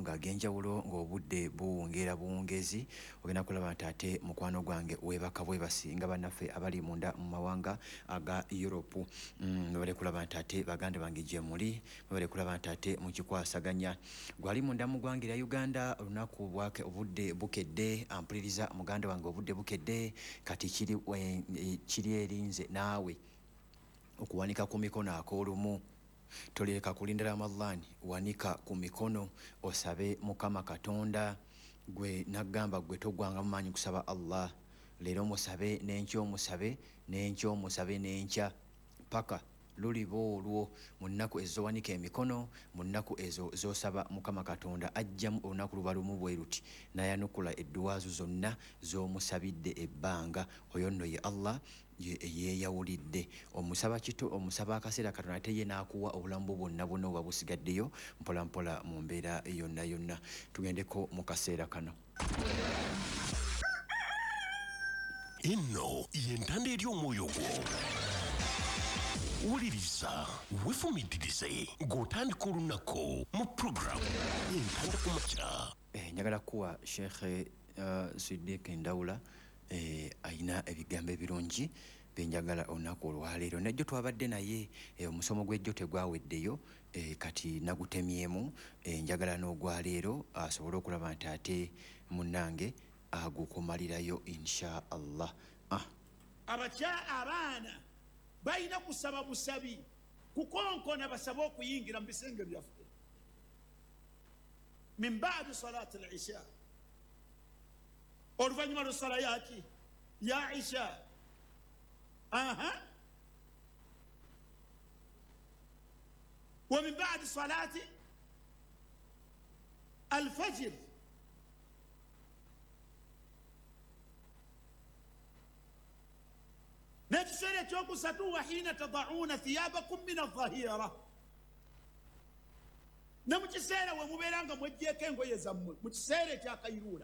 mawanga ag'enjawulo ng'obudde buwungeera buwungezi ogenda kulaba nti ate mukwano gwange weebaka bwebasinga bannaffe abali munda mu mawanga aga Europe mwebale kulaba nti ate baganda bange gye muli mwebale kulaba nti ate mukikwasaganya gwali munda mu ggwanga lya Uganda olunaku bwake obudde bukedde ampuliriza muganda wange obudde bukedde kati kiri erinze naawe okuwanika ku mikono ak'olumu toleka kulinda Ramadhan wanika ku mikono osabe Mukama Katonda gwe nagamba gwe togwanga mu maanyi kusaba Allah leero musabe n'enkya omusabe n'enkya omusabe n'enkya paka lulibo olwo mu nnaku ezowanika emikono mu nnaku ezo zosaba Mukama Katonda ajjamu olunaku luba lumu bwe luti nayanukula edduwaazo zonna z'omusabidde ebbanga oyo nno ye Allah yeeyawulidde omusaba kito omusaba akaseera Katonda ate ye n'akuwa obulamu bwonna bwonna oba busigaddeyo mpola mpola mu mbeera yonna yonna tugendeko mu kaseera kano. Inno yentanda eri omwoyo gwo wuliriza wefumitirize ng'otandika olunaku mu programu yentanda ku makya. Njagala kuwa Sheikh Siddiq Ndawula ayina ebigambo ebirungi benjagala olunaku olwaleero nejjo twabadde naye omusomo gw'ejjo tegwaweddeyo kati nagutemyemu njagala n'ogwaleero asobole okulaba nti ate munnange agukumalirayo insha Allah. Abaana balina kusaba busabi kukonkona basabe okuyingira mu bisenge byaffe min baadi salati al-isha oluvannyuma lw'essala yaki ya isha wa min baadi salati al-fajr n'ekiseera ekyokusatu wa hiina tadauna thiyabakum min adh-dhahira ne mu kiseera we mubeera nga mweggyeko engoye zammwe mu kiseera ekyakayirula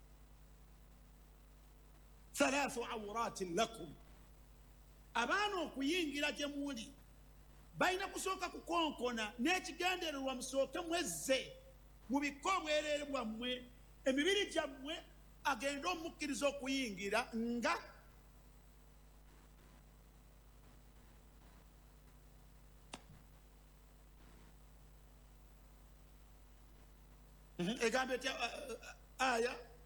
thalathu awratin lakum abaana okuyingira gye muli balina kusooka kukonkona n'ekigendererwa musooke mwezze mubikko obwereere bwammwe emibiri gyammwe agende omukkiriza okuyingira nga egambe etya aya